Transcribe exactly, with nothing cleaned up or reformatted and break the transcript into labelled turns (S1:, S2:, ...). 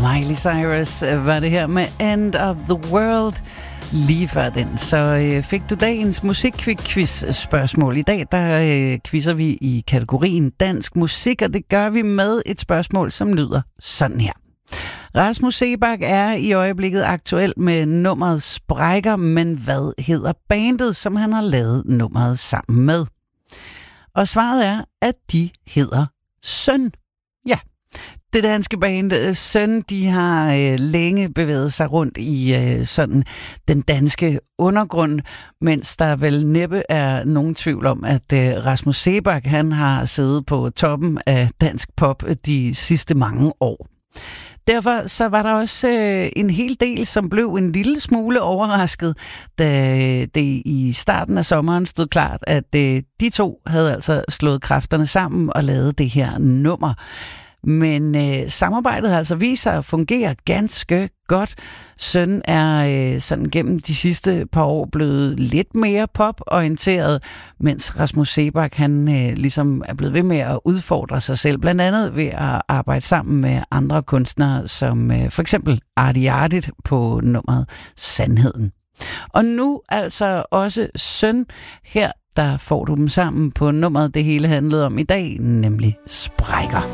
S1: Miley Cyrus var det her med End of the World. Lige før den, så øh, fik du dagens musikquiz-spørgsmål. I dag, der øh, quizzer vi i kategorien dansk musik, og det gør vi med et spørgsmål, som lyder sådan her. Rasmus Seebach er i øjeblikket aktuel med nummeret Sprækker, men hvad hedder bandet, som han har lavet nummeret sammen med? Og svaret er, at de hedder Søn. Ja. Det danske band Søn, de har øh, længe bevæget sig rundt i øh, sådan den danske undergrund, mens der vel næppe er nogen tvivl om, at øh, Rasmus Seebach, han har siddet på toppen af dansk pop de sidste mange år. Derfor så var der også øh, en hel del, som blev en lille smule overrasket, da det i starten af sommeren stod klart, at øh, de to havde altså slået kræfterne sammen og lavet det her nummer. Men øh, samarbejdet har altså vist sig at fungere ganske godt. Søn er øh, sådan gennem de sidste par år blevet lidt mere poporienteret, mens Rasmus Seebach han øh, ligesom er blevet ved med at udfordre sig selv, blandt andet ved at arbejde sammen med andre kunstnere, som øh, for eksempel Artie Artit på nummeret Sandheden. Og nu altså også Søn. Her der får du dem sammen på nummeret, det hele handlede om i dag, nemlig Sprækker.